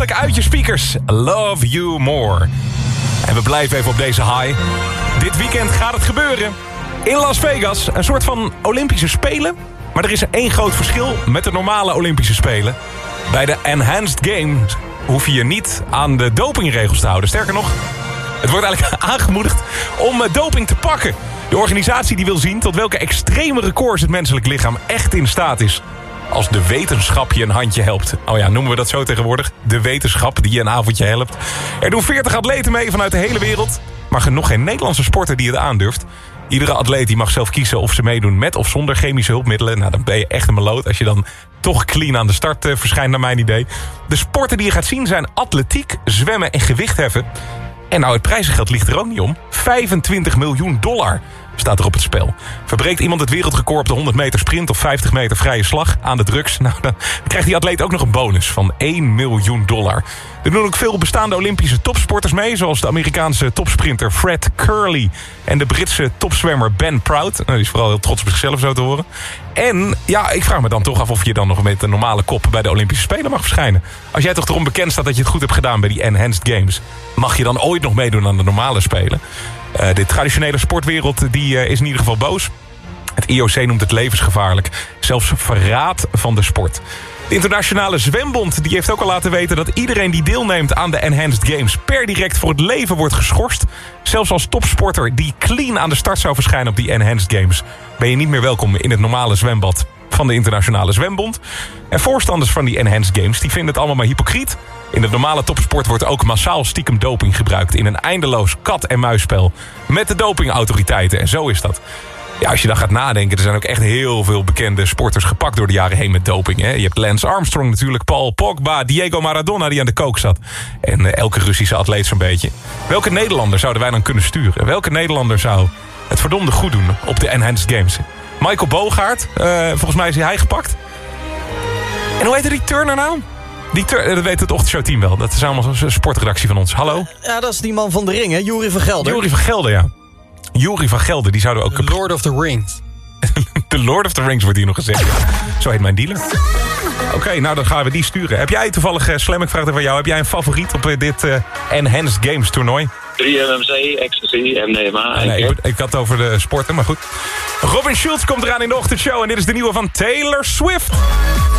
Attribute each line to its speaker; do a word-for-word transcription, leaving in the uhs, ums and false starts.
Speaker 1: Uit je speakers, Love You More. En we blijven even op deze high. Dit weekend gaat het gebeuren. In Las Vegas, een soort van Olympische Spelen. Maar er is één groot verschil met de normale Olympische Spelen. Bij de Enhanced Games hoef je je niet aan de dopingregels te houden. Sterker nog, het wordt eigenlijk aangemoedigd om doping te pakken. De organisatie die wil zien tot welke extreme records het menselijk lichaam echt in staat is. Als de wetenschap je een handje helpt. Oh ja, noemen we dat zo tegenwoordig? De wetenschap die je een avondje helpt. Er doen veertig atleten mee vanuit de hele wereld. Maar nog geen Nederlandse sporter die het aandurft. Iedere atleet die mag zelf kiezen of ze meedoen met of zonder chemische hulpmiddelen. Nou, dan ben je echt een meloot als je dan toch clean aan de start uh, verschijnt, naar mijn idee. De sporten die je gaat zien zijn atletiek, zwemmen en gewichtheffen. En nou, het prijzengeld ligt er ook niet om. vijfentwintig miljoen dollar staat er op het spel. Verbreekt iemand het wereldrecord op de honderd meter sprint of vijftig meter vrije slag aan de drugs, nou, dan krijgt die atleet ook nog een bonus van één miljoen dollar. Er doen ook veel bestaande Olympische topsporters mee, zoals de Amerikaanse topsprinter Fred Curley en de Britse topzwemmer Ben Proud. Nou, die is vooral heel trots op zichzelf, zo te horen. En ja, ik vraag me dan toch af of je dan nog met een normale kop bij de Olympische Spelen mag verschijnen. Als jij toch erom bekend staat dat je het goed hebt gedaan bij die Enhanced Games, mag je dan ooit nog meedoen aan de normale Spelen? Uh, de traditionele sportwereld die, uh, is in ieder geval boos. Het I O C noemt het levensgevaarlijk. Zelfs verraad van de sport. De Internationale Zwembond die heeft ook al laten weten dat iedereen die deelneemt aan de Enhanced Games per direct voor het leven wordt geschorst. Zelfs als topsporter die clean aan de start zou verschijnen op die Enhanced Games, ben je niet meer welkom in het normale zwembad van de Internationale Zwembond. En voorstanders van die Enhanced Games die vinden het allemaal maar hypocriet. In het normale topsport wordt ook massaal stiekem doping gebruikt in een eindeloos kat-en-muisspel met de dopingautoriteiten. En zo is dat. Ja, als je dan gaat nadenken, er zijn ook echt heel veel bekende sporters gepakt door de jaren heen met doping. Hè? Je hebt Lance Armstrong natuurlijk, Paul Pogba, Diego Maradona die aan de kook zat. En uh, elke Russische atleet zo'n beetje. Welke Nederlander zouden wij dan kunnen sturen? Welke Nederlander zou het verdomde goed doen op de Enhanced Games? Michael Bogaert, uh, volgens mij is hij gepakt. En hoe heette die turner nou? Die tur- dat weet het ochtendshow-team wel. Dat is allemaal een sportredactie van ons. Hallo?
Speaker 2: Ja, dat is die man van de ring, hè? Juri van Gelder.
Speaker 1: Juri van Gelder, ja. Juri van Gelder, die zouden ook...
Speaker 2: The Lord of the Rings.
Speaker 1: The Lord of the Rings wordt hier nog gezegd. Zo heet mijn dealer. Oké, okay, nou dan gaan we die sturen. Heb jij toevallig, uh, Slam, ik vraag het van jou... heb jij een favoriet op uh, dit uh, Enhanced Games toernooi?
Speaker 3: drie M M C, Ecstasy, M D M A.
Speaker 1: Ah, nee, ik, ik had het over de sporten, maar goed. Robin Schulz komt eraan in de ochtendshow... en dit is de nieuwe van Taylor Swift.